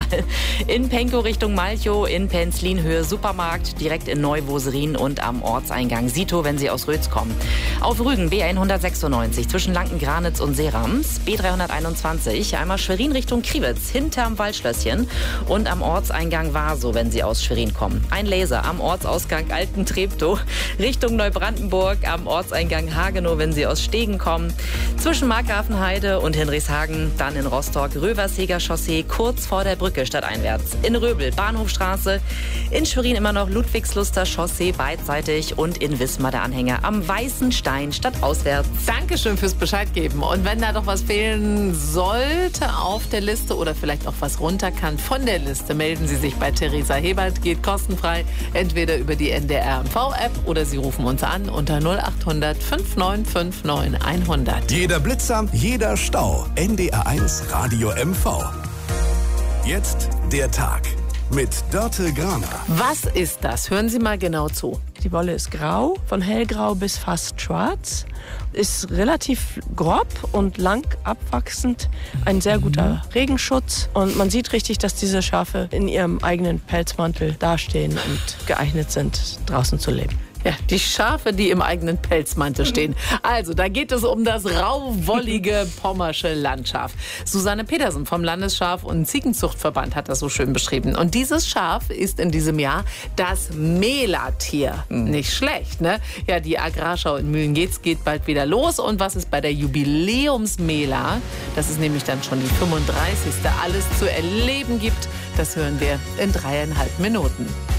In Pankow Richtung Malchow, in Penzlin Höhe Supermarkt, direkt in Neuwoserin und am Ortseingang Sito, wenn Sie aus Rötz kommen. Auf Rügen B196 zwischen Lanken-Granitz und Seerams, B321 einmal Schwerin Richtung Kriwitz, hinterm Waldschlösschen und am Ortseingang Warsow, wenn Sie aus Schwerin kommen. Ein Laser am Ortsausgang Alten-Treptow Richtung Neubrandenburg, am Ortseingang Hagenow, wenn Sie aus Stegen kommen. Zwischen Markgrafenheide und Hinrichshagen, dann in Rostock Röverseger Chaussee, kurz vor der Brücke stadteinwärts. In Röbel Bahnhofstraße, in Schwerin immer noch Ludwigsluster Chaussee beidseitig und in Wismar der Anhänger am Weißen Stein stadtauswärts. Dankeschön fürs Bescheid geben. Und wenn da doch was fehlen sollte auf der Liste oder vielleicht auch was runter kann von der Liste, melden Sie sich bei Theresa Hebert. Geht kostenfrei, entweder über die NDR MV-App oder Sie rufen uns an unter 0800 5959 100. Jeder Blitzer, jeder Stau. NDR1 Radio MV. Jetzt der Tag mit Dörte Graner. Was ist das? Hören Sie mal genau zu. Die Wolle ist grau, von hellgrau bis fast schwarz, ist relativ grob und lang abwachsend, ein sehr guter Regenschutz und man sieht richtig, dass diese Schafe in ihrem eigenen Pelzmantel dastehen und geeignet sind, draußen zu leben. Ja, die Schafe, die im eigenen Pelzmantel stehen. Also, da geht es um das rauwollige pommersche Landschaf. Susanne Petersen vom Landesschaf- und Ziegenzuchtverband hat das so schön beschrieben. Und dieses Schaf ist in diesem Jahr das Mählertier. Nicht schlecht, ne? Ja, die Agrarschau in Mühlengeetz geht bald wieder los. Und was es bei der Jubiläumsmähler, das ist nämlich dann schon die 35. alles zu erleben gibt, das hören wir in 3,5 Minuten.